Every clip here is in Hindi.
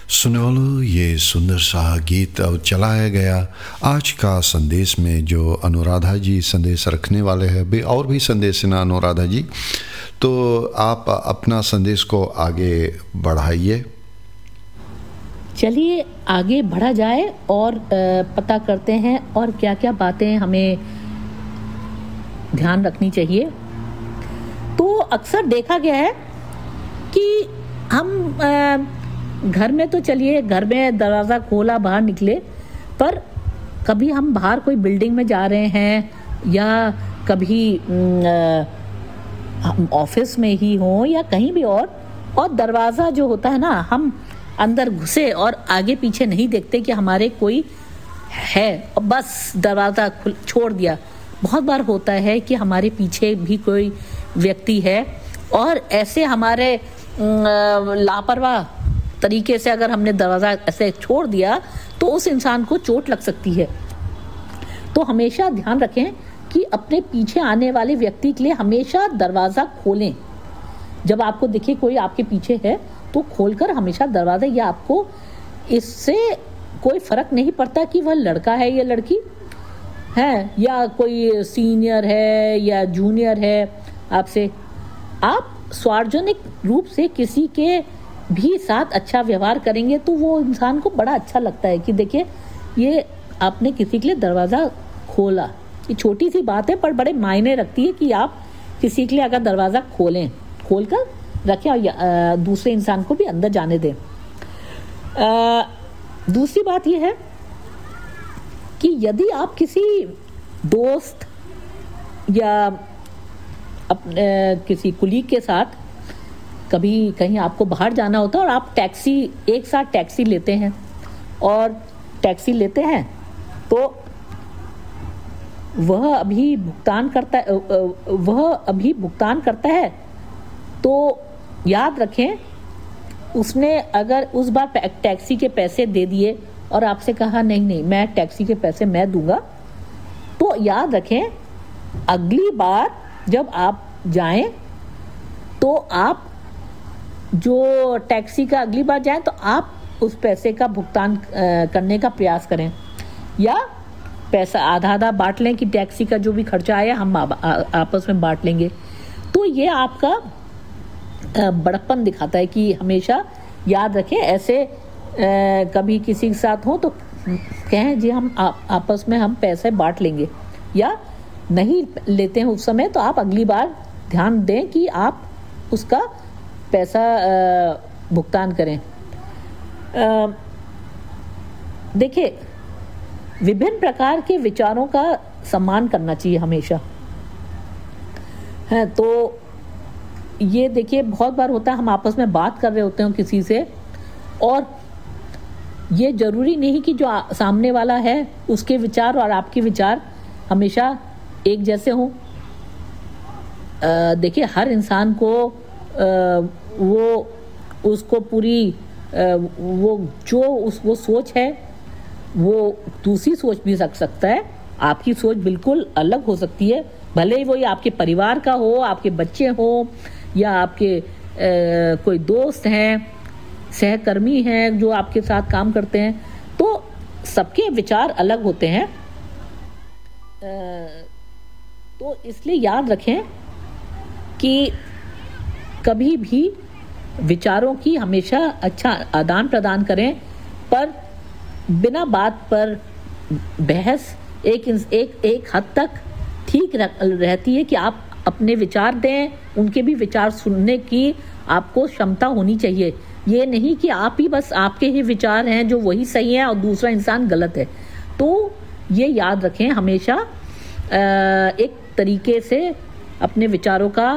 सुनोलो ये सुंदर सा गीत अब चलाया गया आज का संदेश में जो अनुराधा जी संदेश रखने वाले हैं भी और भी संदेश है ना अनुराधा जी। तो आप अपना संदेश को आगे बढ़ाइए। चलिए आगे बढ़ा जाए और पता करते हैं और क्या क्या बातें हमें ध्यान रखनी चाहिए। तो अक्सर देखा गया है कि हम घर में तो चलिए घर में दरवाज़ा खोला बाहर निकले, पर कभी हम बाहर कोई बिल्डिंग में जा रहे हैं या कभी ऑफिस में ही हो या कहीं भी और दरवाज़ा जो होता है ना, हम अंदर घुसे और आगे पीछे नहीं देखते कि हमारे कोई है और बस दरवाज़ा छोड़ दिया। बहुत बार होता है कि हमारे पीछे भी कोई व्यक्ति है और ऐसे हमारे लापरवाह तरीके से अगर हमने दरवाज़ा ऐसे छोड़ दिया तो उस इंसान को चोट लग सकती है। तो हमेशा ध्यान रखें कि अपने पीछे आने वाले व्यक्ति के लिए हमेशा दरवाज़ा खोलें। जब आपको दिखे कोई आपके पीछे है तो खोलकर हमेशा दरवाज़ा, या आपको इससे कोई फ़र्क नहीं पड़ता कि वह लड़का है या लड़की है या कोई सीनियर है या जूनियर है आपसे। आप सार्वजनिक रूप से किसी के भी साथ अच्छा व्यवहार करेंगे तो वो इंसान को बड़ा अच्छा लगता है कि देखिए ये आपने किसी के लिए दरवाज़ा खोला। ये छोटी सी बात है पर बड़े मायने रखती है कि आप किसी के लिए अगर दरवाज़ा खोलकर रखें और दूसरे इंसान को भी अंदर जाने दें। दूसरी बात यह है कि यदि आप किसी दोस्त या अपने किसी कुलीग के साथ कभी कहीं आपको बाहर जाना होता है और आप एक साथ टैक्सी लेते हैं तो वह अभी भुगतान करता है तो याद रखें उसने अगर उस बार टैक्सी के पैसे दे दिए और आपसे कहा नहीं मैं टैक्सी के पैसे मैं दूंगा, तो याद रखें अगली बार जब आप जाएं तो आप जो टैक्सी का अगली बार जाएं तो आप उस पैसे का भुगतान करने का प्रयास करें या पैसा आधा बांट लें कि टैक्सी का जो भी खर्चा आया हम आपस में बांट लेंगे। तो ये आपका बड़प्पन दिखाता है कि हमेशा याद रखें ऐसे कभी किसी के साथ हो तो कहें जी हम आपस में हम पैसे बांट लेंगे, या नहीं लेते हैं उस समय तो आप अगली बार ध्यान दें कि आप उसका पैसा भुगतान करें। देखिए विभिन्न प्रकार के विचारों का सम्मान करना चाहिए हमेशा है। तो ये देखिए बहुत बार होता है हम आपस में बात कर रहे होते हैं किसी से और ये ज़रूरी नहीं कि जो सामने वाला है उसके विचार और आपके विचार हमेशा एक जैसे हों। देखिए हर इंसान को वो उसको पूरी वो सोच है वो दूसरी सोच भी रख सकता है। आपकी सोच बिल्कुल अलग हो सकती है, भले ही वो आपके परिवार का हो, आपके बच्चे हो या आपके कोई दोस्त हैं, सहकर्मी हैं जो आपके साथ काम करते हैं, तो सबके विचार अलग होते हैं। तो इसलिए याद रखें कि कभी भी विचारों की हमेशा अच्छा आदान प्रदान करें, पर बिना बात पर बहस एक हद तक ठीक रहती है कि आप अपने विचार दें, उनके भी विचार सुनने की आपको क्षमता होनी चाहिए। ये नहीं कि आप ही बस आपके ही विचार हैं जो वही सही हैं और दूसरा इंसान गलत है। तो ये याद रखें हमेशा एक तरीके से अपने विचारों का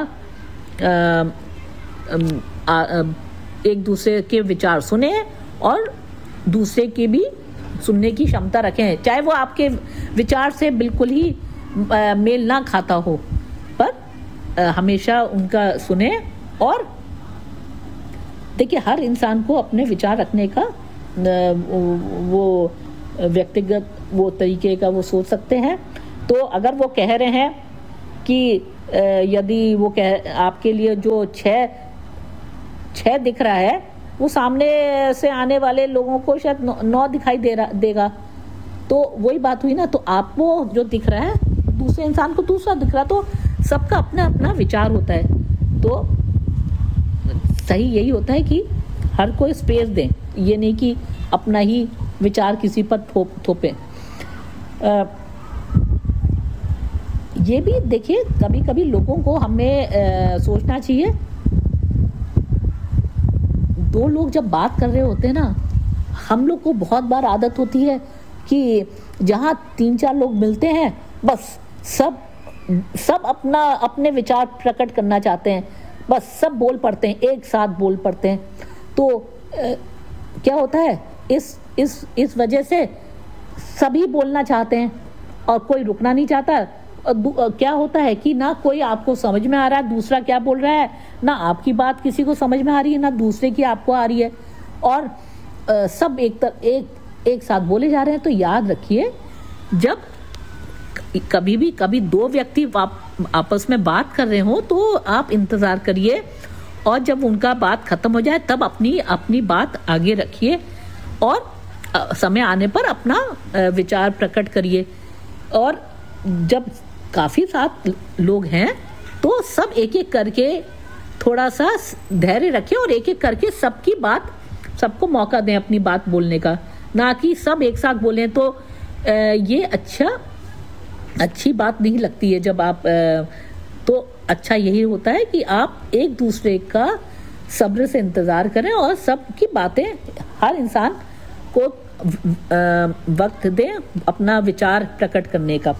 एक दूसरे के विचार सुने और दूसरे के भी सुनने की क्षमता रखें, चाहे वो आपके विचार से बिल्कुल ही मेल ना खाता हो, पर हमेशा उनका सुने। और देखिए हर इंसान को अपने विचार रखने का वो व्यक्तिगत वो तरीके का वो सोच सकते हैं। तो अगर वो कह रहे हैं कि यदि वो आपके लिए जो छः दिख रहा है वो सामने से आने वाले लोगों को शायद 9 दिखाई देगा। तो वही बात हुई ना, तो आपको जो दिख रहा है दूसरे इंसान को दूसरा दिख रहा, तो सबका अपना अपना विचार होता है। तो सही यही होता है कि हर कोई स्पेस दें, ये नहीं कि अपना ही विचार किसी पर थोपे। ये भी देखिए, कभी कभी लोगों को हमें सोचना चाहिए, दो लोग जब बात कर रहे होते हैं ना, हम लोग को बहुत बार आदत होती है कि जहाँ 3-4 लोग मिलते हैं, बस सब अपना अपने विचार प्रकट करना चाहते हैं, बस सब बोल पड़ते हैं, एक साथ बोल पड़ते हैं। तो क्या होता है, इस वजह से सभी बोलना चाहते हैं और कोई रुकना नहीं चाहता। क्या होता है कि ना कोई आपको समझ में आ रहा है दूसरा क्या बोल रहा है, ना आपकी बात किसी को समझ में आ रही है, ना दूसरे की आपको आ रही है, और सब एक साथ बोले जा रहे हैं। तो याद रखिए, जब कभी 2 व्यक्ति आपस में बात कर रहे हो तो आप इंतज़ार करिए, और जब उनका बात खत्म हो जाए तब अपनी बात आगे रखिए, और समय आने पर अपना विचार प्रकट करिए। और जब काफ़ी साथ लोग हैं तो सब एक एक करके थोड़ा सा धैर्य रखें, और एक एक करके सबको मौका दें अपनी बात बोलने का, ना कि सब एक साथ बोलें। तो ये अच्छी बात नहीं लगती है। जब आप तो अच्छा यही होता है कि आप एक दूसरे का सब्र से इंतज़ार करें और सबकी बातें, हर इंसान को वक्त दें अपना विचार प्रकट करने का।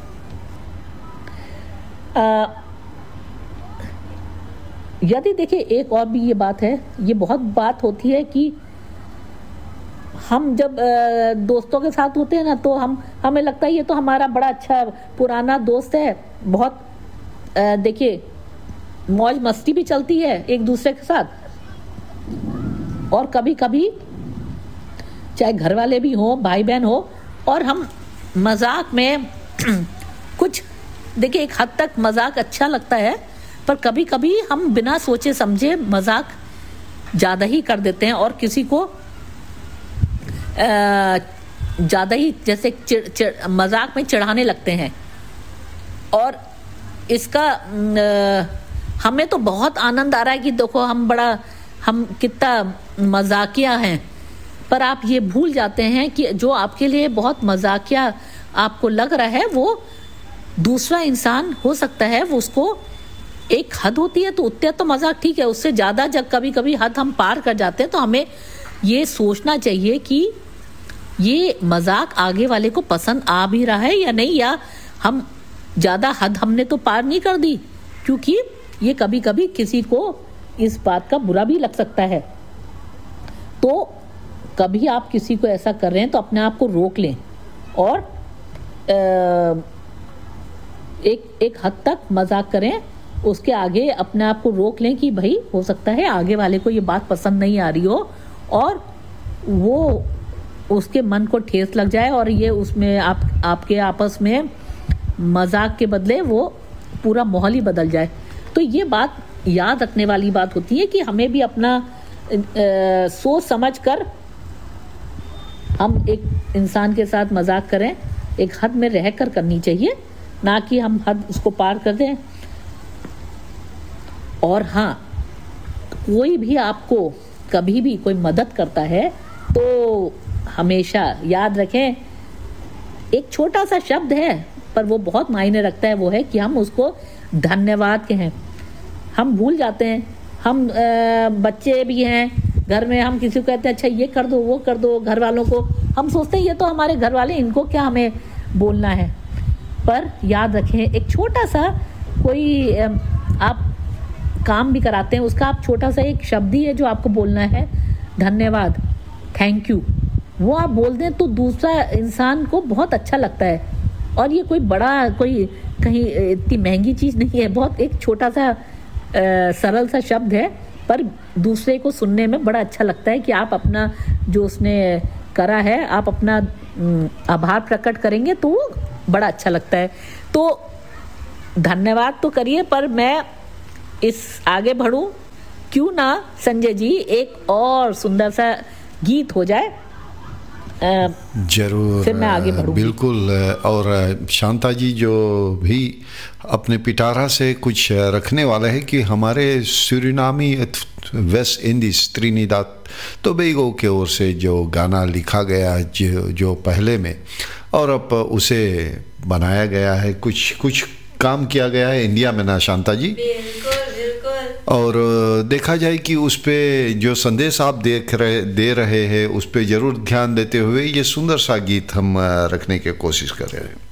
यदि देखिए, एक और भी ये बात है, ये बहुत बात होती है कि हम जब दोस्तों के साथ होते हैं ना, तो हमें लगता है ये तो हमारा बड़ा अच्छा पुराना दोस्त है, बहुत देखिए मौज मस्ती भी चलती है एक दूसरे के साथ। और कभी कभी चाहे घर वाले भी हो, भाई बहन हो, और हम मजाक में कुछ देखिए, एक हद तक मजाक अच्छा लगता है, पर कभी कभी हम बिना सोचे समझे मजाक ज़्यादा ही कर देते हैं और किसी को ज़्यादा ही जैसे मजाक में चिढ़ाने लगते हैं। और इसका हमें तो बहुत आनंद आ रहा है कि देखो हम कितना मजाकिया हैं, पर आप ये भूल जाते हैं कि जो आपके लिए बहुत मजाकिया आपको लग रहा है, वो दूसरा इंसान हो सकता है वो उसको एक हद होती है, तो उतना तो मजाक ठीक है, उससे ज़्यादा जब कभी कभी हद हम पार कर जाते हैं, तो हमें ये सोचना चाहिए कि ये मजाक आगे वाले को पसंद आ भी रहा है या नहीं, या हम ज़्यादा हद हमने तो पार नहीं कर दी, क्योंकि ये कभी कभी किसी को इस बात का बुरा भी लग सकता है। तो कभी आप किसी को ऐसा कर रहे हैं तो अपने आप को रोक लें, और एक हद तक मजाक करें, उसके आगे अपने आप को रोक लें कि भाई हो सकता है आगे वाले को ये बात पसंद नहीं आ रही हो, और वो उसके मन को ठेस लग जाए, और ये उसमें आपके आपस में मजाक के बदले वो पूरा माहौल ही बदल जाए। तो ये बात याद रखने वाली बात होती है कि हमें भी अपना सोच समझ कर हम एक इंसान के साथ मजाक करें, एक हद में रहकर करनी चाहिए, ना कि हम हद उसको पार कर दें। और हाँ, कोई भी आपको कभी भी कोई मदद करता है तो हमेशा याद रखें, एक छोटा सा शब्द है पर वो बहुत मायने रखता है, वो है कि हम उसको धन्यवाद कहें। हम भूल जाते हैं, हम बच्चे भी हैं घर में, हम किसी को कहते हैं अच्छा ये कर दो वो कर दो, घर वालों को हम सोचते हैं ये तो हमारे घर वाले, इनको क्या हमें बोलना है। पर याद रखें, एक छोटा सा कोई आप काम भी कराते हैं, उसका आप छोटा सा एक शब्द ही है जो आपको बोलना है, धन्यवाद, थैंक यू। वो आप बोल दें तो दूसरा इंसान को बहुत अच्छा लगता है, और ये कोई बड़ा कोई कहीं इतनी महंगी चीज़ नहीं है, बहुत एक छोटा सा सरल सा शब्द है, पर दूसरे को सुनने में बड़ा अच्छा लगता है कि आप अपना जो उसने करा है, आप अपना आभार प्रकट करेंगे तो बड़ा अच्छा लगता है। तो धन्यवाद तो करिए, पर मैं इस आगे बढ़ूं क्यों ना संजय जी एक और सुंदर सा गीत हो जाए, जरूर, फिर मैं आगे बढ़ूंगी। बिल्कुल। और शांता जी जो भी अपने पिटारा से कुछ रखने वाले हैं कि हमारे सूरीनामी वेस्ट इंडीज त्रिनिदाद टोबैगो के ओर से जो गाना लिखा गया जो पहले में, और अब उसे बनाया गया है, कुछ काम किया गया है इंडिया में ना शांता जी। बिल्कुल बिल्कुल। और देखा जाए कि उस पे जो संदेश आप दे रहे हैं उस पे ज़रूर ध्यान देते हुए ये सुंदर सा गीत हम रखने की कोशिश कर रहे हैं।